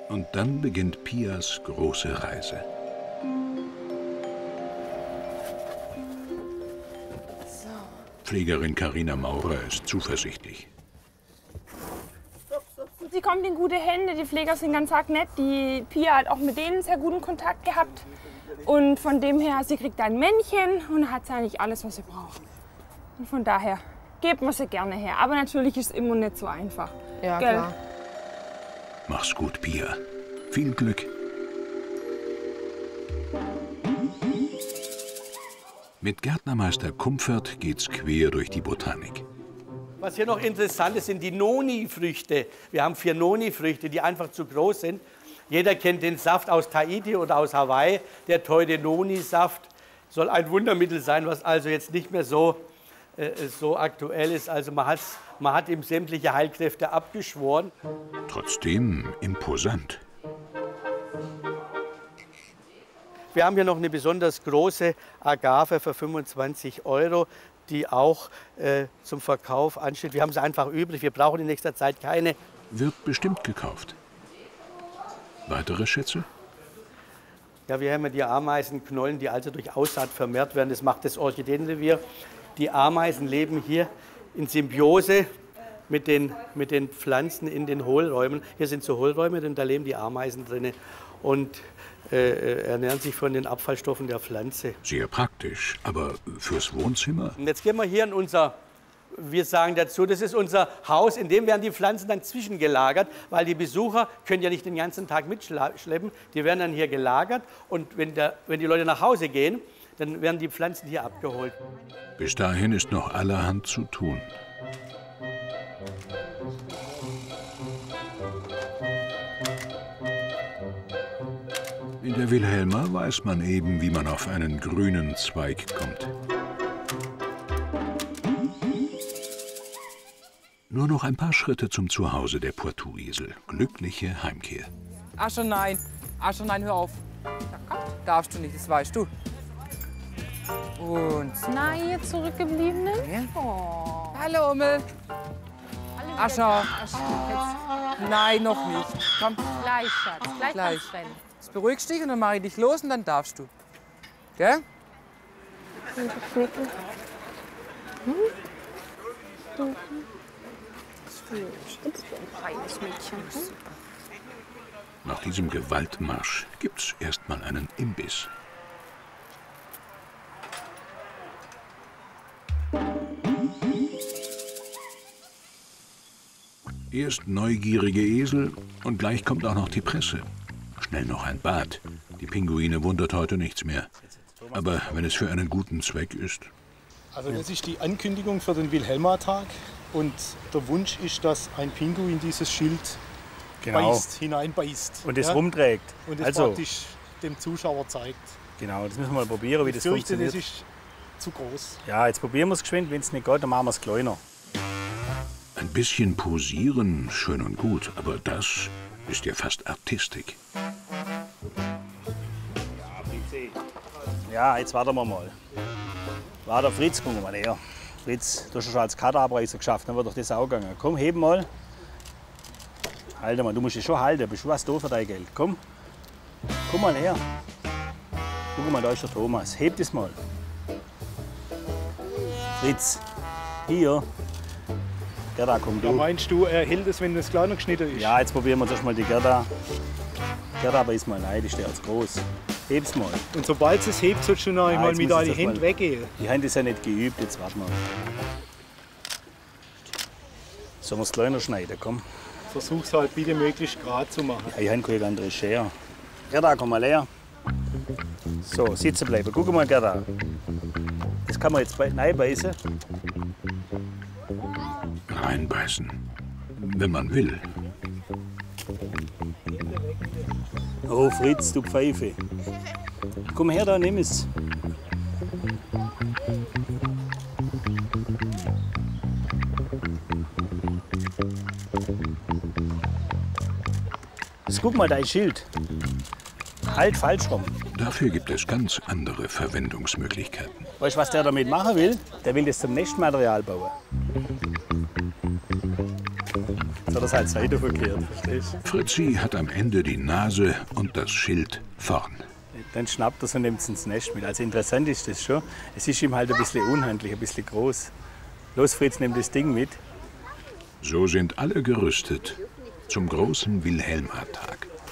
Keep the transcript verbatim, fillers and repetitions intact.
Und dann beginnt Pias große Reise. So. Pflegerin Carina Maurer ist zuversichtlich. Sie kommt in gute Hände, die Pfleger sind ganz arg nett. Die Pia hat auch mit denen sehr guten Kontakt gehabt. Und von dem her, sie kriegt ein Männchen und hat eigentlich alles, was sie braucht. Und von daher geben wir sie gerne her. Aber natürlich ist es immer nicht so einfach. Ja, Gell? klar. Mach's gut, Pia. Viel Glück. Mit Gärtnermeister Kumpfert geht's quer durch die Botanik. Was hier noch interessant ist, sind die Noni-Früchte. Wir haben vier Noni-Früchte, die einfach zu groß sind. Jeder kennt den Saft aus Tahiti oder aus Hawaii. Der teure Noni-Saft soll ein Wundermittel sein, was also jetzt nicht mehr so, äh, so aktuell ist. Also man, hat's, man hat ihm sämtliche Heilkräfte abgeschworen. Trotzdem imposant. Wir haben hier noch eine besonders große Agave für fünfundzwanzig Euro. Die auch äh, zum Verkauf ansteht. Wir haben sie einfach übrig. Wir brauchen in nächster Zeit keine. Wird bestimmt gekauft. Weitere Schätze? Ja, wir haben ja die Ameisenknollen, die also durch Aussaat vermehrt werden. Das macht das Orchideenrevier. Die Ameisen leben hier in Symbiose mit den, mit den Pflanzen in den Hohlräumen. Hier sind so Hohlräume und da leben die Ameisen drin. Und äh, ernähren sich von den Abfallstoffen der Pflanze. Sehr praktisch, aber fürs Wohnzimmer? Und jetzt gehen wir hier in unser, wir sagen dazu, das ist unser Haus, in dem werden die Pflanzen dann zwischengelagert, weil die Besucher können ja nicht den ganzen Tag mitschleppen, die werden dann hier gelagert und wenn, der, wenn die Leute nach Hause gehen, dann werden die Pflanzen hier abgeholt. Bis dahin ist noch allerhand zu tun. In der Wilhelma weiß man eben, wie man auf einen grünen Zweig kommt. Nur noch ein paar Schritte zum Zuhause der Poitou-Esel. Glückliche Heimkehr. Asche, nein. Asche, nein, hör auf. Darfst du nicht, das weißt du. Und Na, ihr Zurückgebliebenen? Ja. Oh. hallo, Ummel. Ascha. Ascha. Nein, noch nicht. Komm, Gleich, Schatz. Gleich, Gleich. kannst du rennen. jetzt beruhigst dich und dann mache ich dich los und dann darfst du. Gell? Feines Mädchen. Nach diesem Gewaltmarsch gibt's erstmal einen Imbiss. Erst neugierige Esel und gleich kommt auch noch die Presse. Schnell noch ein Bad. Die Pinguine wundert heute nichts mehr. Aber wenn es für einen guten Zweck ist. Also das ist die Ankündigung für den Wilhelma-Tag. Und der Wunsch ist, dass ein Pinguin dieses Schild Genau. beißt, hineinbeißt. Und es ja? rumträgt. Und es Also, praktisch dem Zuschauer zeigt. genau, das müssen wir mal probieren, wie Ich das fürchte, funktioniert. das ist zu groß. Ja, jetzt probieren wir es geschwind. Wenn es nicht geht, dann machen wir es kleiner. Ein bisschen posieren, schön und gut, aber das ist ja fast Artistik. Ja, jetzt warten wir mal. Warte, Fritz, gucken wir mal her. Fritz, du hast schon als Kaderabreißer geschafft, dann wird doch das auch gegangen. Komm, heb mal. Halte mal, du musst dich schon halten. Bist du was da für dein Geld? Komm. Komm mal her. Guck mal, da ist der Thomas. Heb das mal. Fritz, hier. Gerda, komm Da du. meinst du, er hält es, wenn es kleiner geschnitten ist? Ja, jetzt probieren wir zuerst mal die Gerda. Gerda, beiß mal rein, die ist jetzt groß. Heb's mal. Und sobald es hebt, sollst du noch Ja, einmal jetzt mit muss deinen ich das Händen mal- weggehen. Die Hand ist ja nicht geübt, jetzt warte mal. Sollen wir es kleiner schneiden, komm. Versuch's halt bitte möglichst gerade zu machen. Ja, ich habe keine andere Schere. Gerda, komm mal her. So, sitzen bleiben. Guck mal, Gerda. Das kann man jetzt reinbeißen. Reinbeißen, wenn man will. Oh, Fritz, du Pfeife. Komm her, da, nimm es. Jetzt guck mal, dein Schild. Halt falsch rum. Dafür gibt es ganz andere Verwendungsmöglichkeiten. Weißt du, was der damit machen will? Der will das zum Nestmaterial bauen. oder das halt seitenverkehrt, verstehst du? Fritzi hat am Ende die Nase und das Schild vorn. Dann schnappt er es und nimmt es ins Nest mit. Also interessant ist das schon. Es ist ihm halt ein bisschen unhandlich, ein bisschen groß. Los, Fritz, nimm das Ding mit. So sind alle gerüstet zum großen Wilhelma-Tag.